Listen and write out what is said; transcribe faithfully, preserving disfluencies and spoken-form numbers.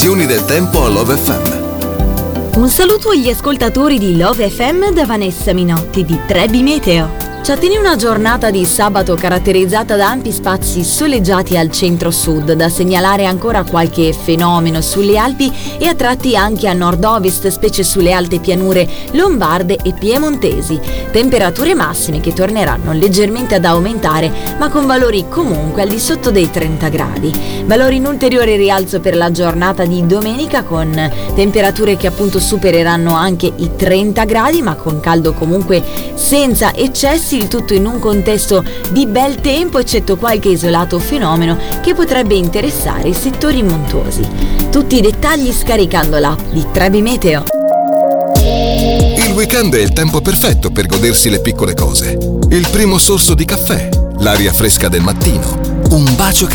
previsioni del tempo a Love F M. Un saluto agli ascoltatori di Love F M da Vanessa Minotti di Trebi Meteo. Ci attende una giornata di sabato caratterizzata da ampi spazi soleggiati al centro-sud, da segnalare ancora qualche fenomeno sulle Alpi e a tratti anche a nord-ovest, specie sulle alte pianure lombarde e piemontesi. Temperature massime che torneranno leggermente ad aumentare, ma con valori comunque al di sotto dei trenta gradi. Valori in ulteriore rialzo per la giornata di domenica, con temperature che appunto supereranno anche i trenta gradi, ma con caldo comunque senza eccessi, il tutto in un contesto di bel tempo, eccetto qualche isolato fenomeno che potrebbe interessare i settori montuosi. Tutti i dettagli scaricando l'app di Trebi Meteo. Il weekend è il tempo perfetto per godersi le piccole cose. Il primo sorso di caffè, l'aria fresca del mattino, un bacio che